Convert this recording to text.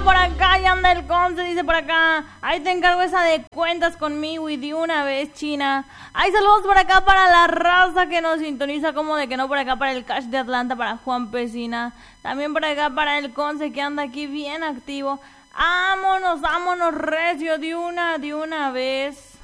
por acá, ya anda el Conce, dice por acá. Ahí te encargo esa de cuentas conmigo y de una vez, China. Hay saludos por acá para la raza que nos sintoniza, como de que no, por acá para el Cash de Atlanta, para Juan Pesina. También por acá para el Conce que anda aquí bien activo. Vámonos, vámonos recio de una vez.